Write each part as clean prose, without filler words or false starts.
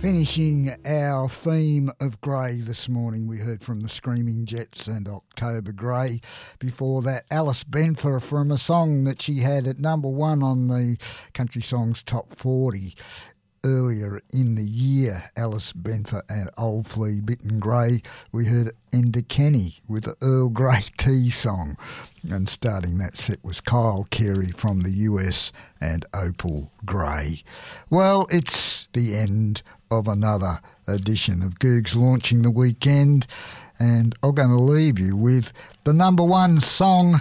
Finishing our theme of grey this morning, we heard from the Screaming Jets and October Grey. Before that, Alice Benfer from a song that she had at number one on the Country Songs Top 40 earlier in the year. Alice Benfer and Old Flea Bitten Grey. We heard Enda Kenny with the Earl Grey Tea song. And starting that set was Kyle Carey from the US and Opal Grey. Well, it's the end of another edition of Googs Launching the Weekend, and I'm going to leave you with the number one song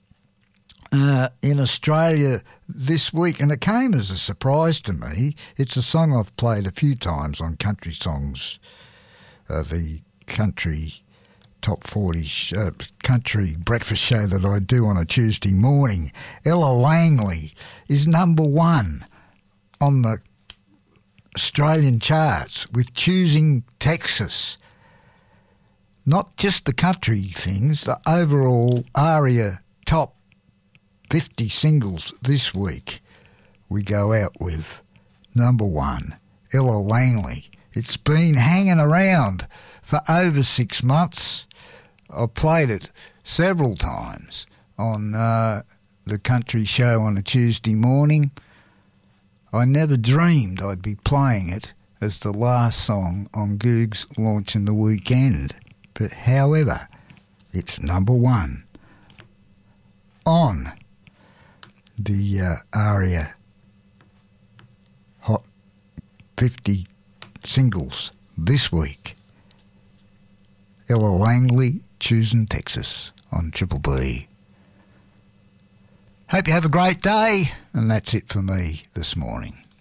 in Australia this week, and it came as a surprise to me. It's a song I've played a few times on Country Songs, the country top 40 country breakfast show that I do on a Tuesday morning. Ella Langley is number one on the Australian charts with Choosing Texas. Not just the country things, the overall ARIA top 50 singles this week. We go out with number one, Ella Langley. It's been hanging around for over 6 months. I played it several times on the country show on a Tuesday morning. I never dreamed I'd be playing it as the last song on Googs Launching the Weekend. But however, it's number one on the ARIA Hot 50 singles this week. Ella Langley, Choosing Texas on Triple B. Hope you have a great day, and that's it for me this morning.